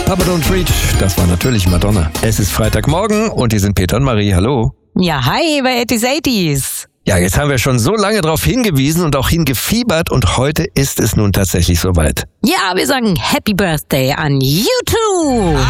Papa Don't Preach, das war natürlich Madonna. Es ist Freitagmorgen und hier sind Peter und Marie. Hallo. Ja, hi bei 80s. Ja, jetzt haben wir schon so lange darauf hingewiesen und auch hingefiebert und heute ist es nun tatsächlich soweit. Ja, wir sagen Happy Birthday an U2.